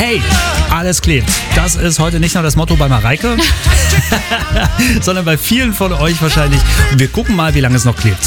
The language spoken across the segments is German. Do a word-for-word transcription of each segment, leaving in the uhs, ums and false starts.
Hey, alles klebt. Das ist heute nicht nur das Motto bei Mareike, sondern bei vielen von euch wahrscheinlich. Und wir gucken mal, wie lange es noch klebt.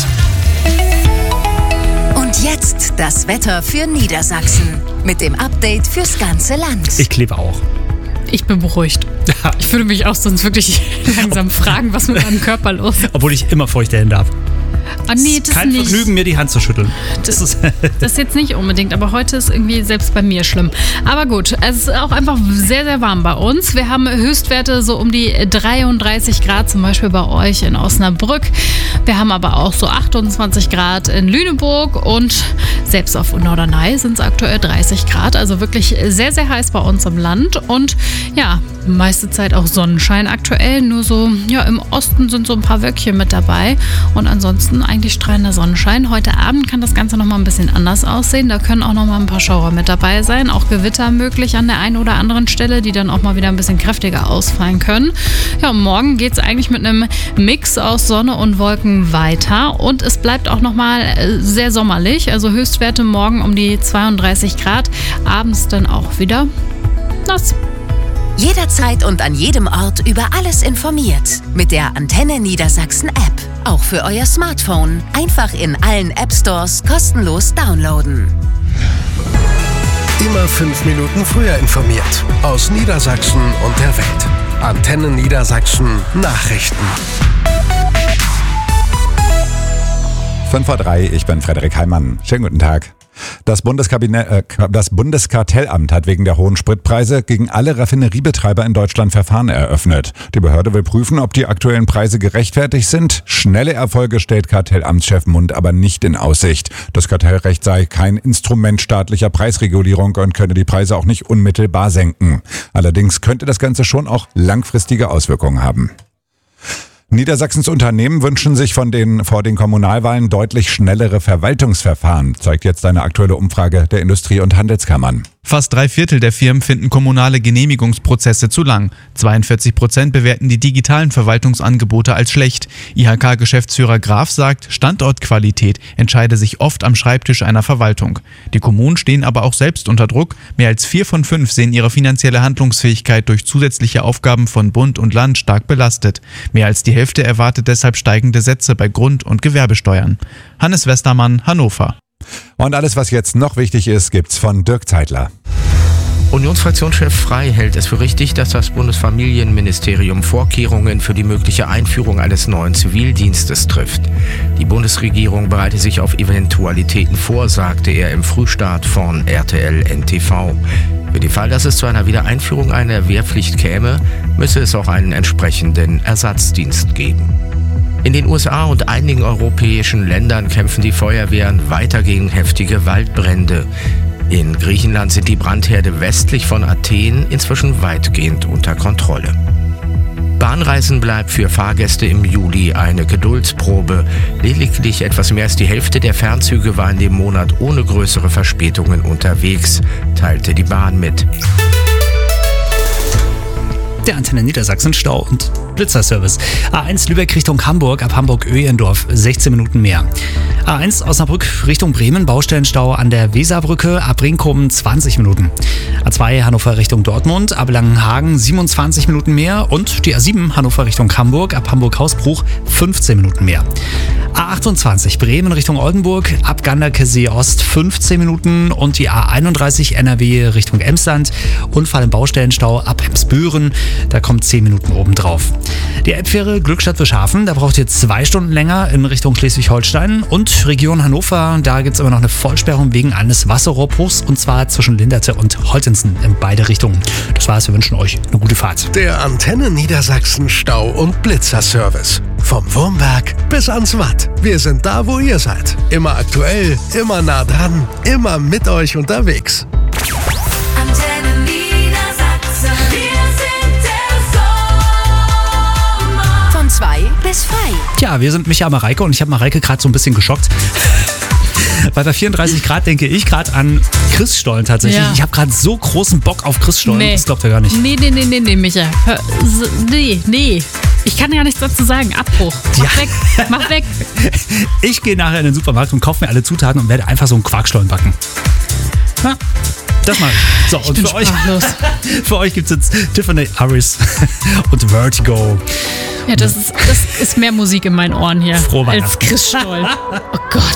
Und jetzt das Wetter für Niedersachsen mit dem Update fürs ganze Land. Ich klebe auch. Ich bin beruhigt. Ja. Ich würde mich auch sonst wirklich langsam fragen, was mit meinem Körper los ist. Obwohl ich immer feuchte Hände habe. Ah, nee, das Kein nicht. Vergnügen, mir die Hand zu schütteln. Das, das, das jetzt nicht unbedingt, aber heute ist irgendwie selbst bei mir schlimm. Aber gut, es ist auch einfach sehr, sehr warm bei uns. Wir haben Höchstwerte so um die dreiunddreißig Grad, zum Beispiel bei euch in Osnabrück. Wir haben aber auch so achtundzwanzig Grad in Lüneburg und selbst auf Norderney sind es aktuell dreißig Grad. Also wirklich sehr, sehr heiß bei uns im Land und ja, meiste Zeit auch Sonnenschein aktuell. Nur so, ja, im Osten sind so ein paar Wölkchen mit dabei und ansonsten eigentlich strahlender Sonnenschein. Heute Abend kann das Ganze nochmal ein bisschen anders aussehen. Da können auch nochmal ein paar Schauer mit dabei sein. Auch Gewitter möglich an der einen oder anderen Stelle, die dann auch mal wieder ein bisschen kräftiger ausfallen können. Ja, und morgen geht es eigentlich mit einem Mix aus Sonne und Wolken weiter. Und es bleibt auch nochmal sehr sommerlich. Also Höchstwerte morgen um die zweiunddreißig Grad. Abends dann auch wieder nass. Jederzeit und an jedem Ort über alles informiert. Mit der Antenne Niedersachsen App. Auch für euer Smartphone. Einfach in allen App Stores kostenlos downloaden. Immer fünf Minuten früher informiert. Aus Niedersachsen und der Welt. Antenne Niedersachsen Nachrichten. fünf vor drei, ich bin Frederik Heimann. Schönen guten Tag. Das, Bundeskabinett, äh, das Bundeskartellamt hat wegen der hohen Spritpreise gegen alle Raffineriebetreiber in Deutschland Verfahren eröffnet. Die Behörde will prüfen, ob die aktuellen Preise gerechtfertigt sind. Schnelle Erfolge stellt Kartellamtschef Mund aber nicht in Aussicht. Das Kartellrecht sei kein Instrument staatlicher Preisregulierung und könne die Preise auch nicht unmittelbar senken. Allerdings könnte das Ganze schon auch langfristige Auswirkungen haben. Niedersachsens Unternehmen wünschen sich von den, vor den Kommunalwahlen deutlich schnellere Verwaltungsverfahren, zeigt jetzt eine aktuelle Umfrage der Industrie- und Handelskammern. Fast drei Viertel der Firmen finden kommunale Genehmigungsprozesse zu lang. zweiundvierzig Prozent bewerten die digitalen Verwaltungsangebote als schlecht. I H K-Geschäftsführer Graf sagt, Standortqualität entscheide sich oft am Schreibtisch einer Verwaltung. Die Kommunen stehen aber auch selbst unter Druck. Mehr als vier von fünf sehen ihre finanzielle Handlungsfähigkeit durch zusätzliche Aufgaben von Bund und Land stark belastet. Mehr als die Hälfte erwartet deshalb steigende Sätze bei Grund- und Gewerbesteuern. Hannes Westermann, Hannover. Und alles, was jetzt noch wichtig ist, gibt's von Dirk Zeitler. Unionsfraktionschef Frey hält es für richtig, dass das Bundesfamilienministerium Vorkehrungen für die mögliche Einführung eines neuen Zivildienstes trifft. Die Bundesregierung bereite sich auf Eventualitäten vor, sagte er im Frühstart von R T L N T V. Für den Fall, dass es zu einer Wiedereinführung einer Wehrpflicht käme, müsse es auch einen entsprechenden Ersatzdienst geben. In den U S A und einigen europäischen Ländern kämpfen die Feuerwehren weiter gegen heftige Waldbrände. In Griechenland sind die Brandherde westlich von Athen inzwischen weitgehend unter Kontrolle. Bahnreisen bleibt für Fahrgäste im Juli eine Geduldsprobe. Lediglich etwas mehr als die Hälfte der Fernzüge war in dem Monat ohne größere Verspätungen unterwegs, teilte die Bahn mit. Der Antenne Niedersachsen Stau und Blitzerservice. A eins Lübeck Richtung Hamburg, ab Hamburg-Öhlendorf sechzehn Minuten mehr. A eins Osnabrück Richtung Bremen, Baustellenstau an der Weserbrücke, ab Brinkum zwanzig Minuten. A zwei Hannover Richtung Dortmund, ab Langenhagen siebenundzwanzig Minuten mehr und die A sieben Hannover Richtung Hamburg, ab Hamburg-Hausbruch fünfzehn Minuten mehr. A achtundzwanzig Bremen Richtung Oldenburg, ab Ganderkesee Ost fünfzehn Minuten und die A einunddreißig N R W Richtung Emsland, Unfall im Baustellenstau ab Emsbüren, da kommt zehn Minuten obendrauf. Die Elbfähre Glückstadt Bischhafen, da braucht ihr zwei Stunden länger in Richtung Schleswig-Holstein und Region Hannover, da gibt es immer noch eine Vollsperrung wegen eines Wasserrohrbruchs und zwar zwischen Linderte und Holtensen in beide Richtungen. Das war's, wir wünschen euch eine gute Fahrt. Der Antenne Niedersachsen Stau- und Blitzerservice. Vom Wurmberg bis ans Watt. Wir sind da, wo ihr seid. Immer aktuell, immer nah dran, immer mit euch unterwegs. Antenne Niedersachsen. Wir sind der Sommer. Von zwei bis frei. Tja, wir sind Micha Mareike und ich habe Mareike gerade so ein bisschen geschockt. Weil bei vierunddreißig Grad denke ich gerade an Christstollen tatsächlich. Ja. Ich habe gerade so großen Bock auf Christstollen, Nee. das glaubt ihr gar nicht. Nee, nee, nee, nee, nee, Micha. Hör, s- nee, nee. Ich kann ja nichts dazu sagen. Abbruch. Mach Ja. weg. Mach weg. Ich gehe nachher in den Supermarkt und kaufe mir alle Zutaten und werde einfach so einen Quarkstollen backen. Ja, Das mache ich. So, Ich und bin für euch, sprachlos. für euch gibt es jetzt Tiffany Harris und Vertigo. Ja, das ist, das ist mehr Musik in meinen Ohren hier Frohe als Weihnachten. Chris Stoll. Oh Gott.